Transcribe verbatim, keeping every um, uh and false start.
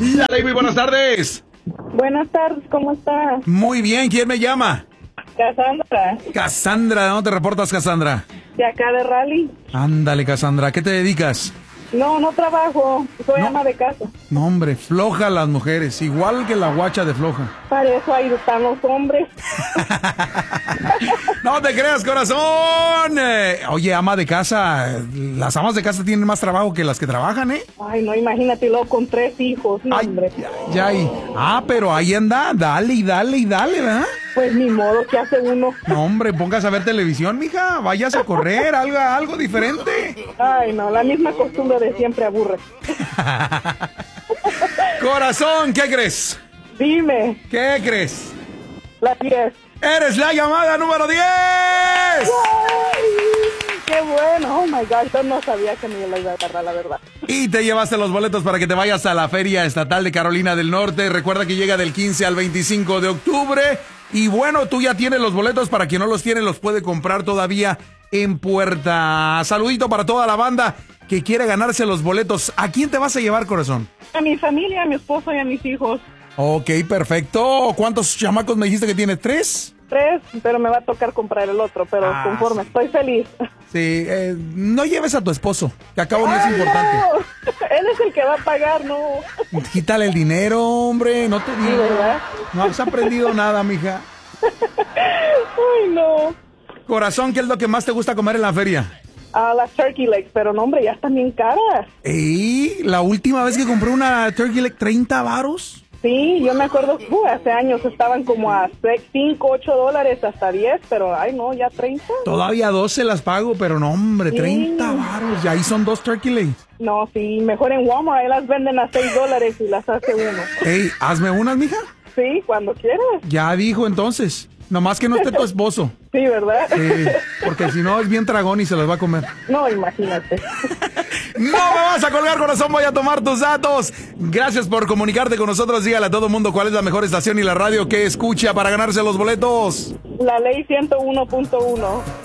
La ley, muy buenas tardes. Buenas tardes, ¿cómo estás? Muy bien, ¿quién me llama? Cassandra. Cassandra, ¿de dónde te reportas, Cassandra? De acá de Raleigh. Ándale, Cassandra, ¿a qué te dedicas? No, no trabajo, soy No. ama de casa. No, hombre, floja las mujeres, igual que la guacha de floja. Para eso ahí están los hombres. No te creas, corazón. Eh, oye, ama de casa, las amas de casa tienen más trabajo que las que trabajan, ¿eh? Ay, no, imagínate, luego con tres hijos, no, Ay, hombre. ya, ya ahí. Ah, pero ahí anda, dale y dale y dale, ¿verdad? Pues ni modo, ¿qué hace uno? No, hombre, pongas a ver televisión, mija, vayas a correr, algo, algo diferente. Ay, no, la misma costumbre de siempre aburre. Corazón, ¿qué crees? Dime, ¿Qué crees? la diez. ¡Eres la llamada número diez! ¡Ay! ¡Qué bueno! Oh my God, yo no sabía que me la iba a agarrar, la verdad. Y te llevaste los boletos para que te vayas a la Feria Estatal de Carolina del Norte. Recuerda que llega del quince al veinticinco de octubre. Y bueno, tú ya tienes los boletos. Para quien no los tiene, los puede comprar todavía en puerta. Saludito para toda la banda que quiere ganarse los boletos. ¿A quién te vas a llevar, corazón? A mi familia, a mi esposo y a mis hijos. Ok, perfecto. ¿Cuántos chamacos me dijiste que tienes? ¿Tres? Tres, pero me va a tocar comprar el otro, pero Ah, conforme, sí. estoy feliz. Sí, eh, no lleves a tu esposo, que a cabo no es ¡Ay, importante. no! Él es el que va a pagar, no. Quítale el dinero, hombre, no te digo. ¿verdad? No has aprendido nada, mija. Ay, no. Corazón, ¿qué es lo que más te gusta comer en la feria? A las turkey legs, pero no, hombre, ya están bien caras. Ey, la última vez que compré una turkey leg, treinta varos. Sí, yo me acuerdo, uh, hace años estaban como a cinco, ocho dólares, hasta diez, pero ay, no, ya treinta. Todavía doce las pago, pero no, hombre, Sí. treinta varos. Y ahí son dos turkey legs. No, sí, mejor en Walmart, ahí las venden a seis dólares y las hace uno. Ey, hazme unas, mija. Sí, cuando quieras. Ya dijo entonces. Nomás que no esté tu esposo. Sí, ¿verdad? Sí, porque si no es bien tragón y se los va a comer. No, imagínate. No me vas a colgar, corazón, voy a tomar tus datos. Gracias por comunicarte con nosotros. Dígale a todo el mundo cuál es la mejor estación y la radio que escucha para ganarse los boletos. La ley ciento uno punto uno.